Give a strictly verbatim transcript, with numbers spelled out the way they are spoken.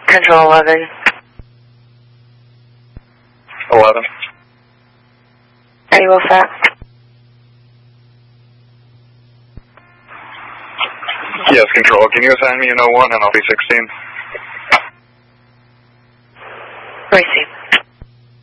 Control eleven. eleven. Are you all set? Yes, Control. Can you assign me an oh one and I'll be sixteen? Receive.